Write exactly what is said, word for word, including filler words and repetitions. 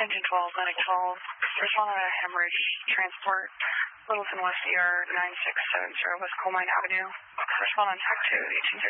Engine twelve, medic twelve. Respond on a hemorrhage transport. Littleton West E R nine six seven zero West Coal Mine Avenue. Respond on Tech two, eighteen thirty.